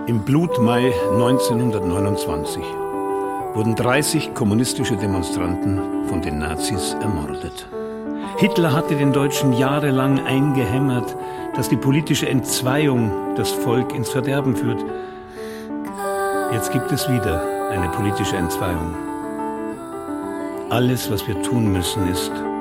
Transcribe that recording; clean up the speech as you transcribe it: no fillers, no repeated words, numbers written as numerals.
Im Blutmai 1929 wurden 30 kommunistische Demonstranten von den Nazis ermordet. Hitler hatte den Deutschen jahrelang eingehämmert, dass die politische Entzweiung das Volk ins Verderben führt. Jetzt gibt es wieder eine politische Entzweiung. Alles, was wir tun müssen, ist,